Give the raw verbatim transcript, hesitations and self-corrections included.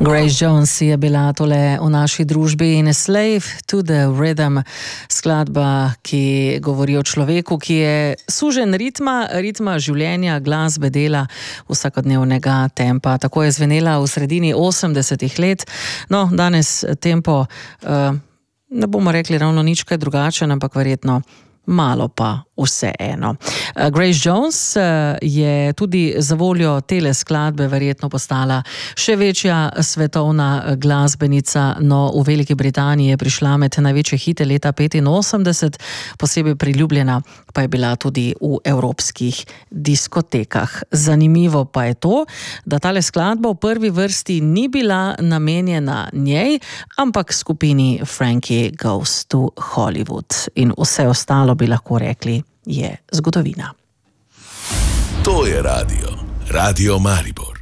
Grace Jones je bila tole v naši družbi in Slave to the Rhythm, skladba, ki govori o človeku, ki je sužen ritma, ritma življenja, glasbe, dela, vsakodnevnega tempa. Tako je zvenela v sredini osemdesetih let. No, danes tempo, uh, ne bomo rekli ravno nič kaj drugačen, ampak verjetno malo pa vseeno. Grace Jones je tudi za voljo tele skladbe verjetno postala še večja svetovna glasbenica, no v Veliki Britaniji je prišla med največje hite leta petinosemdeset, posebej priljubljena pa je bila tudi v evropskih diskotekah. Zanimivo pa je to, da tale skladba v prvi vrsti ni bila namenjena njej, ampak skupini Frankie Goes to Hollywood. In vse ostalo bi lahko rekli je zgodovina. To je radio, Radio Maribor.